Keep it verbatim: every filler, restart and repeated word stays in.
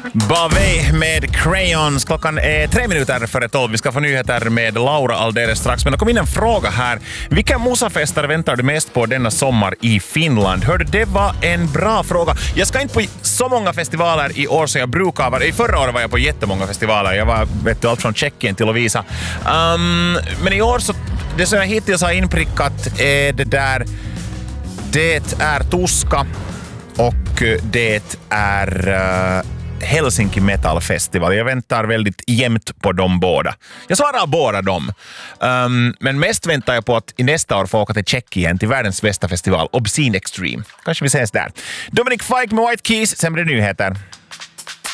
Bavay med Crayons. Klockan är tre minuter före tolv. Vi ska få nyheter med Laura alldeles strax. Men det kom in en fråga här. Vilka Musafester väntar du mest på denna sommar i Finland? Hörde, det var en bra fråga. Jag ska inte på så många festivaler i år som jag brukar vara. I förra året var jag på jättemånga festivaler. Jag var, vet du, allt från Tjeckien till Lovisa. Um, men i år så, det som jag hittills har inprickat är det där. Det är Tuska och det är uh, Helsinki Metal Festival. Jag väntar väldigt jämnt på dem båda. Jag svarar båda dem. Um, men mest väntar jag på att i nästa år få åka till Tjeckien till världens bästa festival, Obscene Extreme. Kanske vi ses där. Dominic Fike med White Keys, sen blir det nyheter.